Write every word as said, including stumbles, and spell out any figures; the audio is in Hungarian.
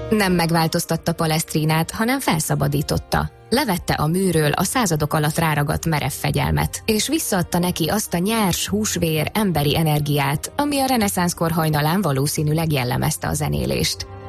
Nem megváltoztatta Palestrínát, hanem felszabadította. Levette a műről a századok alatt ráragadt merev fegyelmet, és visszaadta neki azt a nyers, húsvér, emberi energiát, ami a reneszánszkor hajnalán valószínűleg jellemezte a zenélést.